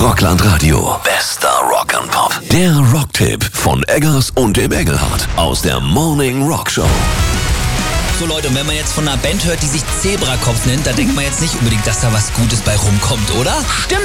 Rockland Radio. Bester Rock and Pop. Der Rocktipp von Eggers und dem Engelhardt aus der Morning Rock Show. So Leute, und wenn man jetzt von einer Band hört, die sich Zebrakopf nennt, da denkt man jetzt nicht unbedingt, dass da was Gutes bei rumkommt, oder? Stimmt